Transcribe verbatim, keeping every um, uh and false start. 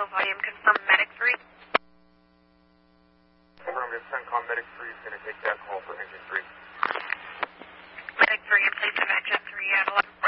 low volume. Confirm medic three. Confirm, it's CENTCOM medic three is going to take that call for engine three.